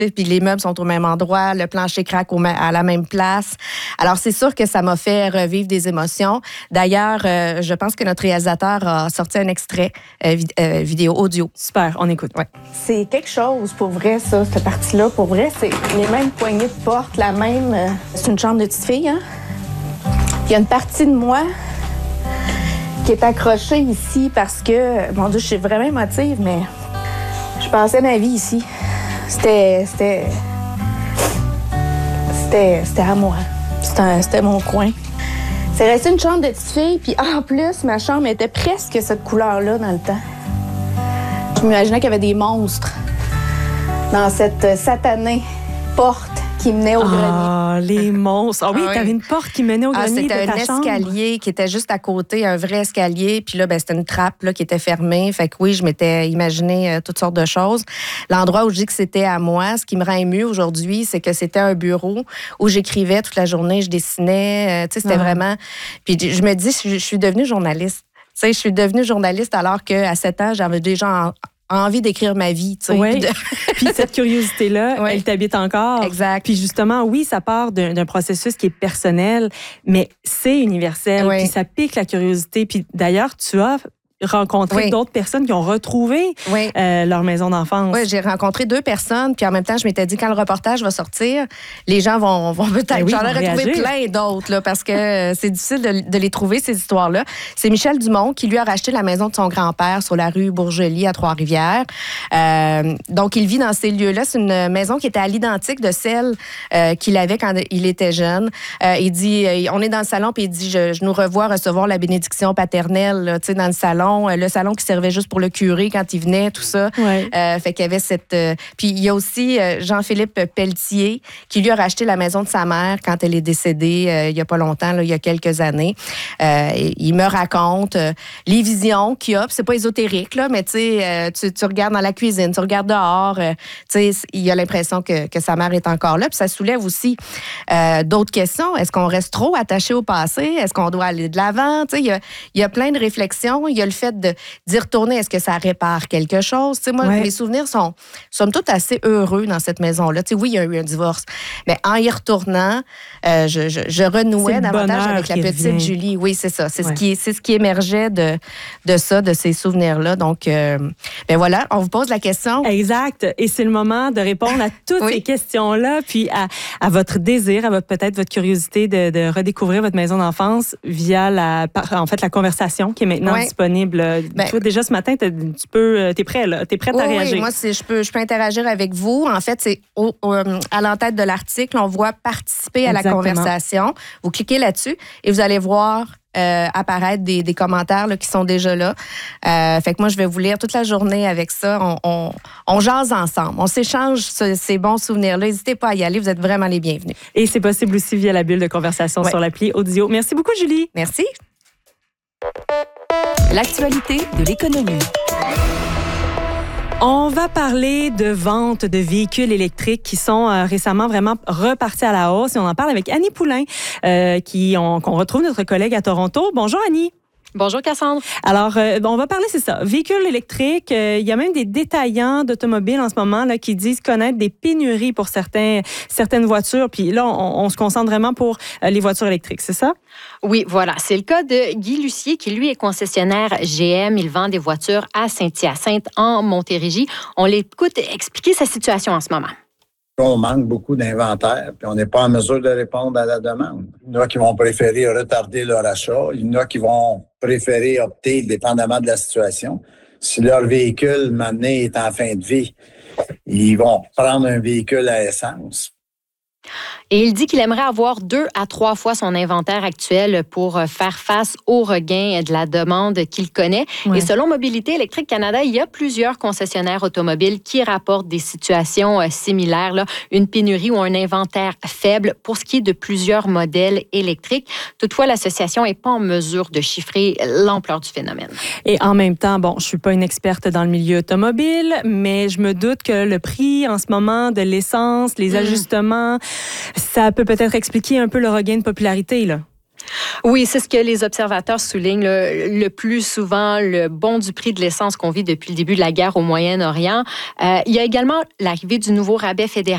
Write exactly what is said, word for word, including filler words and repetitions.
puis les meubles sont au même endroit, le plancher craque au ma- à la même place. Alors, c'est sûr que ça m'a fait revivre des émotions. D'ailleurs, euh, je pense que notre réalisateur a sorti un extrait euh, vid- euh, vidéo, audio. Super, on écoute. Ouais. C'est quelque chose pour vrai, ça, cette partie-là. Pour vrai, c'est les mêmes poignées de porte, la même... euh, C'est une chambre de petite fille, hein? Puis il y a une partie de moi qui est accrochée ici parce que... Mon Dieu, je suis vraiment émotive, mais je passais ma vie ici. C'était... C'était... C'était, c'était à moi. C'était, c'était mon coin. C'est resté une chambre de petite fille, puis en plus, ma chambre était presque cette couleur-là dans le temps. Je m'imaginais qu'il y avait des monstres dans cette satanée porte qui menait au grenier. Ah, les monstres. Ah oui, Ah oui. t'avais une porte qui menait au Ah, grenier c'était de un ta chambre. escalier qui était juste à côté, un vrai escalier. Puis là, ben, c'était une trappe là, qui était fermée. Fait que oui, je m'étais imaginé euh, toutes sortes de choses. L'endroit où je dis que c'était à moi, ce qui me rend émue aujourd'hui, c'est que c'était un bureau où j'écrivais toute la journée, je dessinais. Euh, tu sais, c'était Ah. vraiment... Puis je me dis, je, je suis devenue journaliste. Tu sais, je suis devenue journaliste alors qu'à sept ans, j'avais déjà en- envie d'écrire ma vie. Tu sais. Oui. Puis de- Puis cette curiosité-là, Oui. elle t'habite encore. Exact. Puis justement, oui, ça part d'un, d'un processus qui est personnel, mais c'est universel. Oui. Puis ça pique la curiosité. Puis d'ailleurs, tu as rencontré Oui. d'autres personnes qui ont retrouvé Oui. euh, leur maison d'enfance. Oui, j'ai rencontré deux personnes, puis en même temps, je m'étais dit, quand le reportage va sortir, les gens vont, vont peut-être... Ben oui, J'en vont ai retrouvé réagir. plein d'autres, là, parce que euh, c'est difficile de, de les trouver, ces histoires-là. C'est Michel Dumont qui, lui, a racheté la maison de son grand-père sur la rue Bourgelis à Trois-Rivières. Euh, donc, il vit dans ces lieux-là. C'est une maison qui était à l'identique de celle euh, qu'il avait quand il était jeune. Euh, il dit, euh, on est dans le salon, puis il dit, je, je nous revois recevoir la bénédiction paternelle, là, tu sais, dans le salon. Euh, Le salon qui servait juste pour le curé quand il venait, tout ça. Ouais. Euh, fait qu'il y avait cette... euh, Puis il y a aussi euh, Jean-Philippe Pelletier qui lui a racheté la maison de sa mère quand elle est décédée euh, il y a pas longtemps, là, il y a quelques années. Euh, et il me raconte euh, les visions qu'il a. Puis c'est pas ésotérique, là, mais tu sais, euh, tu, tu regardes dans la cuisine, tu regardes dehors, euh, tu sais, il a l'impression que, que sa mère est encore là. Puis ça soulève aussi euh, d'autres questions. Est-ce qu'on reste trop attaché au passé? Est-ce qu'on doit aller de l'avant? Tu sais, il y a, il y a plein de réflexions. Il y a le fait de d'y retourner. Est-ce que ça répare quelque chose? Tu sais, moi, Ouais. mes souvenirs sont, somme toute, assez heureux dans cette maison-là. Tu sais, oui, il y a eu un divorce, mais en y retournant, euh, je, je, je C'est renouais le davantage bonheur avec la qui petite revient. Julie. Oui, c'est ça. C'est, Ouais. ce qui, c'est ce qui émergeait de, de ça, de ces souvenirs-là. Donc, euh, ben voilà, on vous pose la question. Exact. Et c'est le moment de répondre à toutes Oui. ces questions-là, puis à, à votre désir, à votre, peut-être votre curiosité de, de redécouvrir votre maison d'enfance via la, par- en fait, la conversation qui est maintenant Oui. disponible. Ben- Toi, déjà ce matin, t'as- tu peux, euh, t'es prêt, là. T'es prête Oui, à oui, réagir. moi, c'est, je, peux, je peux interagir avec vous. En fait, c'est au- au- à l'entête de l'article, on voit participer à la Exactement. conversation. Vous cliquez là-dessus et vous allez voir euh, apparaître des, des commentaires là, qui sont déjà là. Euh, fait que moi, je vais vous lire toute la journée avec ça. On, on, on jase ensemble. On s'échange ce- ces bons souvenirs-là. N'hésitez pas à y aller. Vous êtes vraiment les bienvenus. Et c'est possible aussi via la bulle de conversation Ouais. sur l'appli Audio. Merci beaucoup, Julie. Merci. L'actualité de l'économie. On va parler de vente de véhicules électriques qui sont euh, récemment vraiment repartis à la hausse. Et on en parle avec Annie Poulain, euh, qui on, qu'on retrouve notre collègue à Toronto. Bonjour, Annie. Bonjour Cassandre. Alors, euh, on va parler, c'est ça, véhicules électriques. Euh, il y a même des détaillants d'automobiles en ce moment là, qui disent connaître des pénuries pour certains, certaines voitures. Puis là, on, on se concentre vraiment pour euh, les voitures électriques, c'est ça? Oui, voilà. C'est le cas de Guy Lucier, qui lui est concessionnaire G M. Il vend des voitures à Saint-Hyacinthe, en Montérégie. On l'écoute expliquer sa situation en ce moment. On manque beaucoup d'inventaire, puis on n'est pas en mesure de répondre à la demande. Il y en a qui vont préférer retarder leur achat. Il y en a qui vont préférer opter, dépendamment de la situation. Si leur véhicule, maintenant, est en fin de vie, ils vont prendre un véhicule à essence. Et il dit qu'il aimerait avoir deux à trois fois son inventaire actuel pour faire face au regain de la demande qu'il connaît. Ouais. Et selon Mobilité électrique Canada, il y a plusieurs concessionnaires automobiles qui rapportent des situations euh, similaires, là, une pénurie ou un inventaire faible pour ce qui est de plusieurs modèles électriques. Toutefois, l'association n'est pas en mesure de chiffrer l'ampleur du phénomène. Et en même temps, bon, je suis pas une experte dans le milieu automobile, mais je me doute que le prix en ce moment de l'essence, les Mm. ajustements, ça peut peut-être expliquer un peu le regain de popularité, là. Oui, c'est ce que les observateurs soulignent le, le plus souvent, le bond du prix de l'essence qu'on vit depuis le début de la guerre au Moyen-Orient. Euh, il y a également l'arrivée du nouveau rabais fédéral